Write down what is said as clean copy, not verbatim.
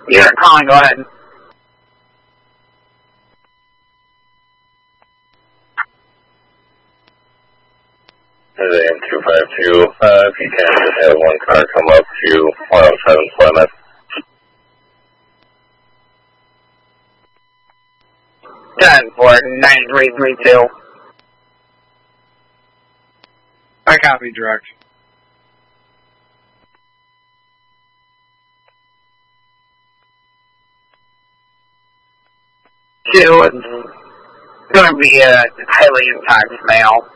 You're calling, go ahead. AM 252, if you can just have one car come up to 107 Plymouth. Done for 9332. I copy, direct. Two, it's going to be a highly intact male.